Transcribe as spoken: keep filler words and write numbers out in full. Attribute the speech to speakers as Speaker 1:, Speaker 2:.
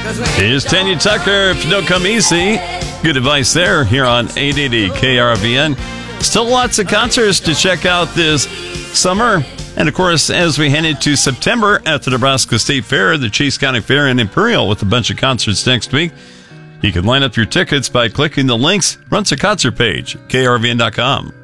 Speaker 1: Here's Tanya Tucker. If you don't come easy, good advice there here on eight eighty K R V N. Still lots of concerts to check out this summer. And, of course, as we head into September at the Nebraska State Fair, the Chase County Fair and Imperial with a bunch of concerts next week. You can line up your tickets by clicking the links. Runs a concert page, K R V N dot com.